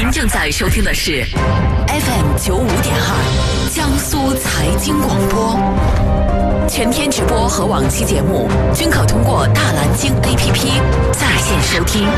您正在收听的是 FM95.2 江苏财经广播，全天直播和往期节目均可通过大蓝鲸 APP 在线收听。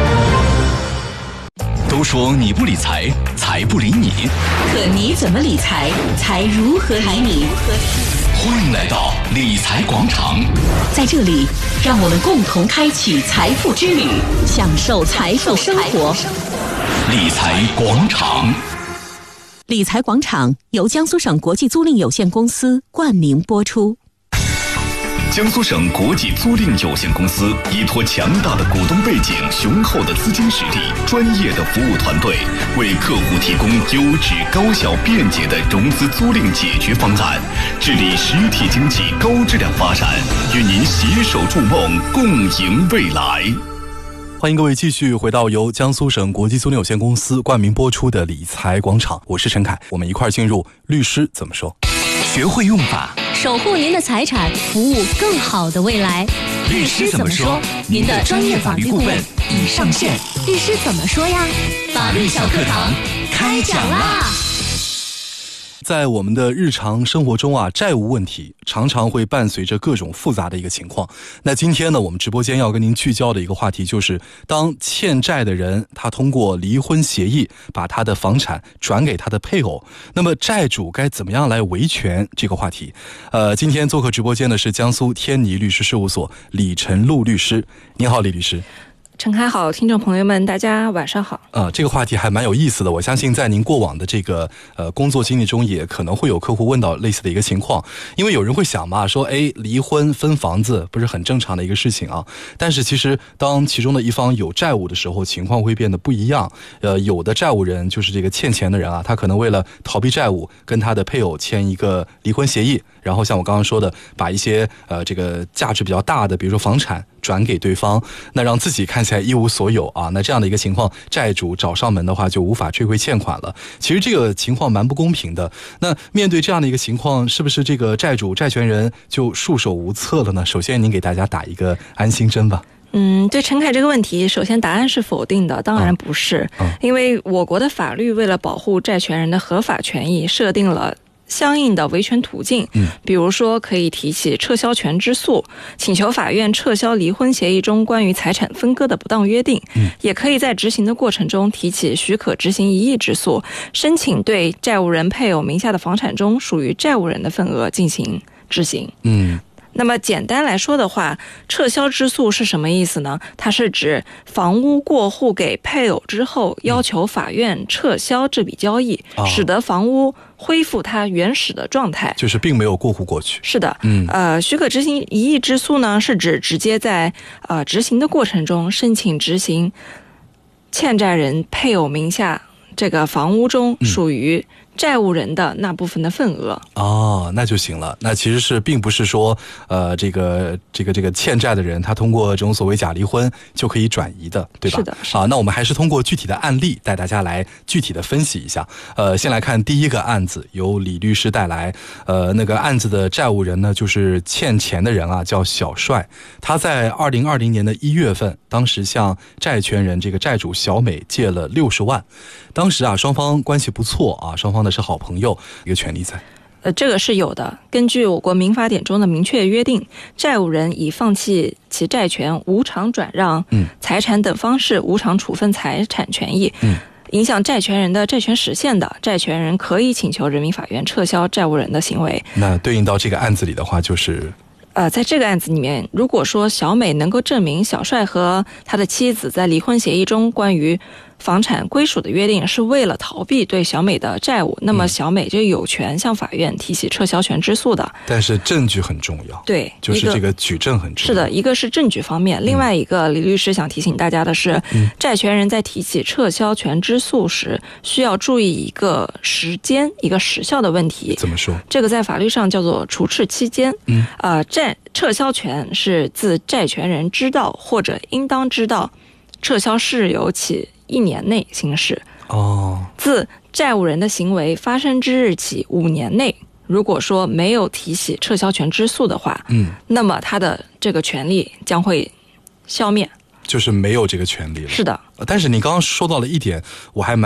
都说你不理财，财不理你， 可你怎么理财，财如何理你？ 欢迎来到理财广场， 在这里，让我们共同开启财富之旅，享受财富生活。 理财广场。 理财广场由江苏省国际租赁有限公司冠名播出。 江苏省国际租赁有限公司依托强大的股东背景、雄厚的资金实力、专业的服务团队，为客户提供优质、高效、便捷的融资租赁解决方案，致力实体经济高质量发展，与您携手筑梦，共赢未来。 欢迎各位继续回到由江苏省国际租赁有限公司冠名播出的理财广场，我是陈凯，我们一块进入律师怎么说。 学会用法， 守护您的财产，服务更好的未来。 律师怎么说？您的专业法律顾问已上线。 律师怎么说呀？ 法律小课堂开讲啦！ 在我们的日常生活中啊，债务问题常常会伴随着各种复杂的一个情况。那今天呢，我们直播间要跟您聚焦的一个话题就是，当欠债的人他通过离婚协议把他的房产转给他的配偶，那么债主该怎么样来维权这个话题。今天做客直播间的是江苏天尼律师事务所李晨露律师。您好，李律师。 陈凯好，听众朋友们，大家晚上好。 这个话题还蛮有意思的，我相信在您过往的这个工作经历中，也可能会有客户问到类似的一个情况，因为有人会想嘛，说离婚分房子不是很正常的一个事情啊，但是其实当其中的一方有债务的时候，情况会变得不一样。有的债务人就是这个欠钱的人啊，他可能为了逃避债务，跟他的配偶签一个离婚协议，然后像我刚刚说的，把一些这个价值比较大的，比如说房产转给对方，那让自己看起来一无所有啊，那这样的一个情况，债主找上门的话就无法追回欠款了。其实这个情况蛮不公平的。那面对这样的一个情况，是不是这个债主债权人就束手无策了呢？首先您给大家打一个安心针吧。 对陈凯这个问题，首先答案是否定的，当然不是。因为我国的法律为了保护债权人的合法权益，设定了相应的维权途径，比如说可以提起撤销权之诉，请求法院撤销离婚协议中关于财产分割的不当约定，也可以在执行的过程中提起许可执行异议之诉，申请对债务人配偶名下的房产中属于债务人的份额进行执行。那么简单来说的话，撤销之诉是什么意思呢？它是指房屋过户给配偶之后，要求法院撤销这笔交易，使得房屋恢复它原始的状态， 就是并没有过户过去。 是的。许可执行异议之诉呢，是指直接在执行的过程中申请执行欠债人配偶名下这个房屋中属于债务人的那部分的份额。 那就行了。那其实是并不是说这个欠债的人他通过这种所谓假离婚就可以转移的，对吧？ 是的。 那我们还是通过具体的案例带大家来具体的分析一下。先来看第一个案子，由李律师带来。那个案子的债务人呢，就是欠钱的人啊，叫小帅。他在2020年的1月份，当时向债权人这个债主小美借了60万。当时啊，双方关系不错啊，双方的是好朋友，一个权利在。 这个是有的。根据我国民法典中的明确约定，债务人以放弃其债权、无偿转让财产等方式无偿处分财产权益，影响债权人的债权实现的，债权人可以请求人民法院撤销债务人的行为。 那对应到这个案子里的话，就是在这个案子里面，如果说小美能够证明小帅和他的妻子在离婚协议中关于房产归属的约定是为了逃避对小美的债务，那么小美就有权向法院提起撤销权之诉的。 但是证据很重要。 对， 就是这个举证很重要。 是的，一个是证据方面，另外一个李律师想提醒大家的是，债权人在提起撤销权之诉时需要注意一个时间、一个时效的问题。 怎么说？ 这个在法律上叫做除斥期间。撤销权是自债权人知道或者应当知道撤销事由起1年内行使。自债务人的行为发生之日起5年内，如果说没有提起撤销权之诉的话，那么他的这个权利将会消灭， 就是没有这个权利了。 是的。 但是你刚刚说到了一点，我还蛮